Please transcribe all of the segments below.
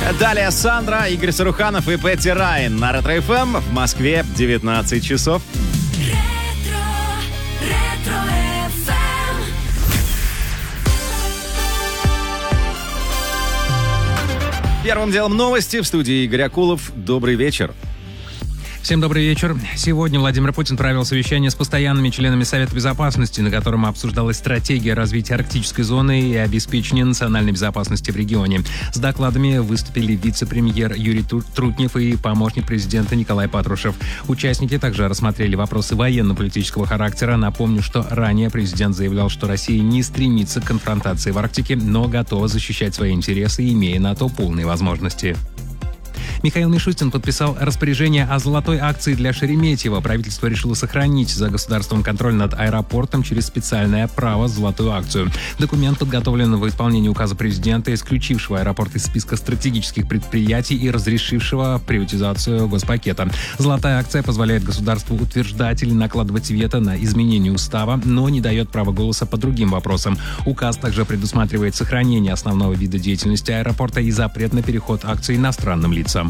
Далее Сандра, Игорь Саруханов и Петти Райан на Ретро ФМ. В Москве 19 часов. Первым делом новости. В студии Игорь Акулов. Добрый вечер. Всем добрый вечер. Сегодня Владимир Путин провел совещание с постоянными членами Совета Безопасности, на котором обсуждалась стратегия развития арктической зоны и обеспечения национальной безопасности в регионе. С докладами выступили вице-премьер Юрий Трутнев и помощник президента Николай Патрушев. Участники также рассмотрели вопросы военно-политического характера. Напомню, что ранее президент заявлял, что Россия не стремится к конфронтации в Арктике, но готова защищать свои интересы, имея на то полные возможности. Михаил Мишустин подписал распоряжение о золотой акции для Шереметьево. Правительство решило сохранить за государством контроль над аэропортом через специальное право «Золотую акцию». Документ подготовлен в исполнении указа президента, исключившего аэропорт из списка стратегических предприятий и разрешившего приватизацию госпакета. Золотая акция позволяет государству утверждать или накладывать вето на изменение устава, но не дает права голоса по другим вопросам. Указ также предусматривает сохранение основного вида деятельности аэропорта и запрет на переход акций иностранным лицам.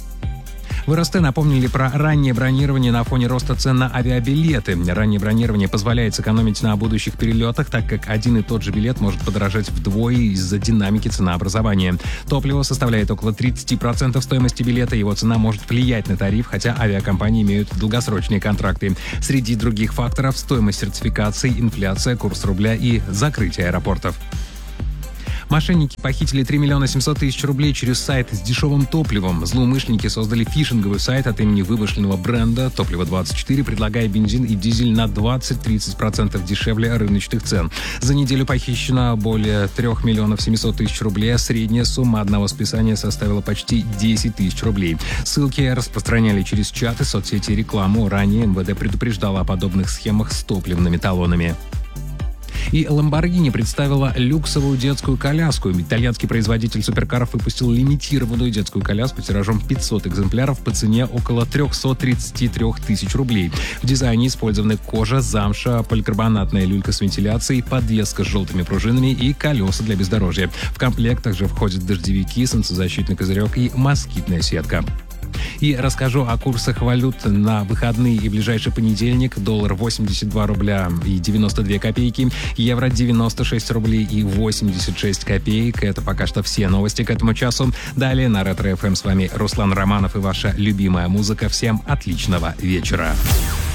В РСТ напомнили про раннее бронирование на фоне роста цен на авиабилеты. Раннее бронирование позволяет сэкономить на будущих перелетах, так как один и тот же билет может подорожать вдвое из-за динамики ценообразования. Топливо составляет около 30% стоимости билета, его цена может влиять на тариф, хотя авиакомпании имеют долгосрочные контракты. Среди других факторов — стоимость сертификации, инфляция, курс рубля и закрытие аэропортов. Мошенники похитили 3 700 000 рублей через сайт с дешевым топливом. Злоумышленники создали фишинговый сайт от имени вымышленного бренда «Топливо-24», предлагая бензин и дизель на 20-30% дешевле рыночных цен. За неделю похищено более 3 700 000 рублей, а средняя сумма одного списания составила почти 10 000 рублей. Ссылки распространяли через чаты, соцсети и рекламу. Ранее МВД предупреждало о подобных схемах с топливными талонами. И Lamborghini представила люксовую детскую коляску. Итальянский производитель суперкаров выпустил лимитированную детскую коляску тиражом 500 экземпляров по цене около 333 000 рублей. В дизайне использованы кожа, замша, поликарбонатная люлька с вентиляцией, подвеска с желтыми пружинами и колеса для бездорожья. В комплект также входят дождевики, солнцезащитный козырек и москитная сетка. И расскажу о курсах валют на выходные и ближайший понедельник. Доллар 82 рубля и 92 копейки, евро 96 рублей и 86 копеек. Это пока что все новости к этому часу. Далее на Ретро ФМ с вами Руслан Романов и ваша любимая музыка. Всем отличного вечера.